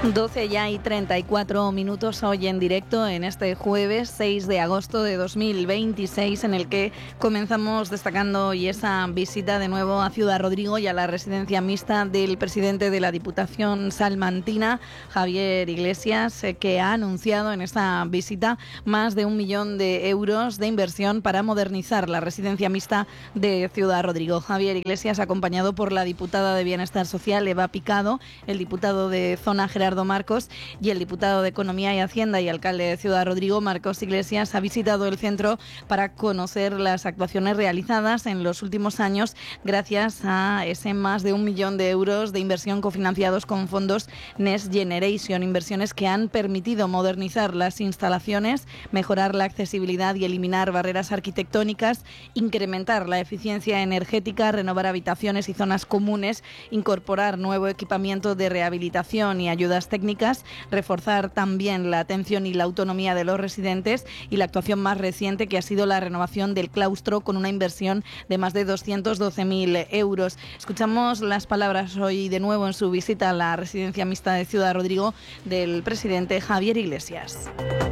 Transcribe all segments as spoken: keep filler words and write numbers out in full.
doce ya y treinta y cuatro minutos hoy en directo en este jueves seis de agosto de dos mil veintiséis, en el que comenzamos destacando hoy esa visita de nuevo a Ciudad Rodrigo y a la residencia mixta del presidente de la Diputación salmantina, Javier Iglesias, que ha anunciado en esta visita más de un millón de euros de inversión para modernizar la residencia mixta de Ciudad Rodrigo. Javier Iglesias, acompañado por la diputada de Bienestar Social, Eva Picado, el diputado de Zona, Gerardo Marcos, y el diputado de Economía y Hacienda y alcalde de Ciudad Rodrigo, Marcos Iglesias, ha visitado el centro para conocer las actuaciones realizadas en los últimos años gracias a ese más de un millón de euros de inversión cofinanciados con fondos Next Generation, inversiones que han permitido modernizar las instalaciones, mejorar la accesibilidad y eliminar barreras arquitectónicas, incrementar la eficiencia energética, renovar habitaciones y zonas comunes, incorporar nuevo equipamiento de rehabilitación y ayudas técnicas, reforzar también la atención y la autonomía de los residentes, y la actuación más reciente, que ha sido la renovación del claustro con una inversión de más de doscientos doce mil euros. Escuchamos las palabras hoy de nuevo en su visita a la residencia mixta de Ciudad Rodrigo del presidente Javier Iglesias.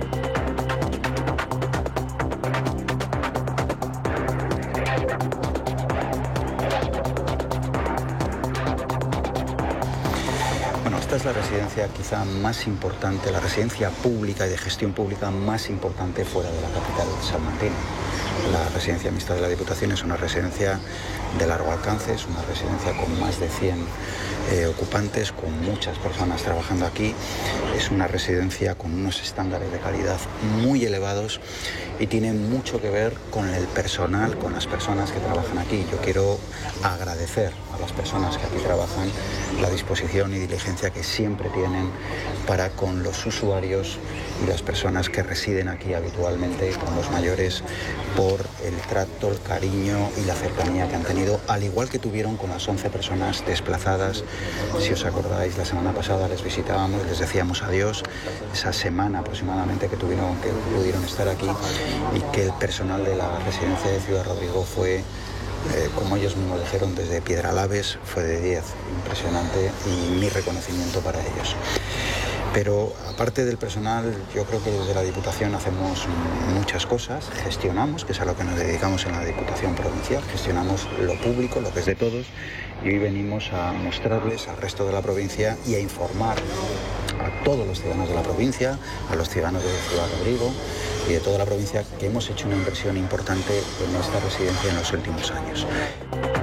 Esta es la residencia quizá más importante, la residencia pública y de gestión pública más importante fuera de la capital salmantina. La residencia mixta de la Diputación es una residencia de largo alcance, es una residencia con más de cien eh, ocupantes, con muchas personas trabajando aquí. Es una residencia con unos estándares de calidad muy elevados y tiene mucho que ver con el personal, con las personas que trabajan aquí. Yo quiero agradecer a las personas que aquí trabajan la disposición y diligencia que siempre tienen para con los usuarios y las personas que residen aquí habitualmente, con los mayores, por el trato, el cariño y la cercanía que han tenido, al igual que tuvieron con las once personas desplazadas. Si os acordáis, la semana pasada les visitábamos, les decíamos adiós, esa semana aproximadamente que tuvieron, que pudieron estar aquí, y que el personal de la residencia de Ciudad Rodrigo fue, Eh, como ellos mismos dijeron, desde Piedralaves, fue de diez, impresionante, y mi reconocimiento para ellos. Pero aparte del personal, yo creo que desde la Diputación hacemos muchas cosas, gestionamos, que es a lo que nos dedicamos en la Diputación Provincial, gestionamos lo público, lo que es de todos, y hoy venimos a mostrarles al resto de la provincia y a informar a todos los ciudadanos de la provincia, a los ciudadanos de Ciudad Rodrigo y de toda la provincia, que hemos hecho una inversión importante en esta residencia en los últimos años.